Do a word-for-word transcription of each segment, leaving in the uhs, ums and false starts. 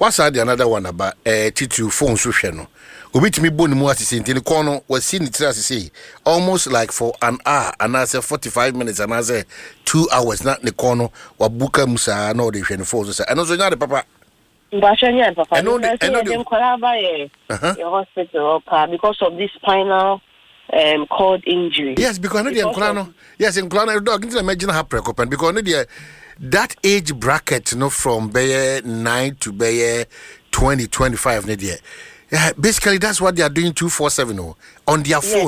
What's the another one about uh Titu phone social? Obi timi boni mu asisi ntini kono was seen it asisi almost like for an hour and I say forty-five minutes and I say two hours not the kono wa buka musa no de hwene phone so and also nya de papa Mbachanya papa I know the I know the uh-huh. your hospital uh, because of this spinal um cord injury. Yes, because I know the Nkolano. Yes, in Nkolano dog can imagine how preoccupant because I know the that age bracket, you know, from Bayer nine to Bayer twenty, twenty-five, yeah, basically that's what they are doing two four seven oh, on their phone.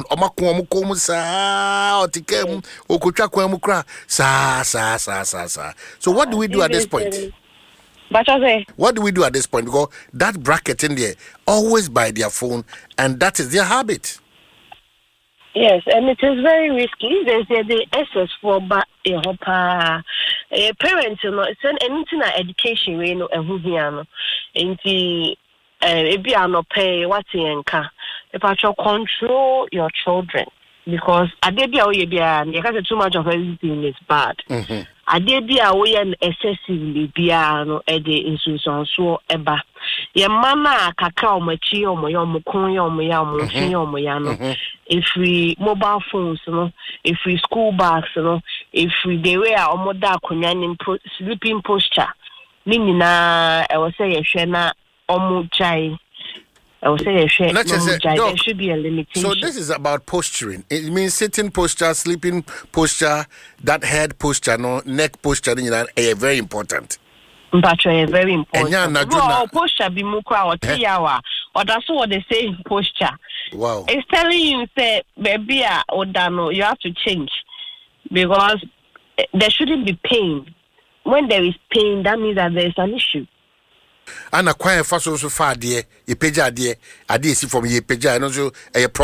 So what do we do at this point? What do we do at this point? Because that bracket in there always by their phone, and that is their habit. Yes, and it is very risky. There's the, the access for but a hopper, a parent, you know, it's an anything education, you know, a hubiano, and the a piano pay what's in car. If I shall control your children, because I did be away, because too much of everything is bad. Mm-hmm. I did be away and excessively piano at the institution so eba. Your mama cacao machi or my own yam, if we mobile phones, you know, if we school bags, you know, if we they wear our mother kunyan sleeping posture, meaning I will say a shena or chai. I will say a shena there should be a limitation. So this is about posturing. It means sitting posture, sleeping posture, that head posture, no neck posture, you know, are very important. But very important. No, posture be mukra or three hour, or that's what they say in posture. Wow. It's telling you, say, baby, or dano, you have to change because there shouldn't be pain. When there is pain, that means that there is an issue. And a quiet fast so far, dear, a page, dear, I did see from ye page, and also a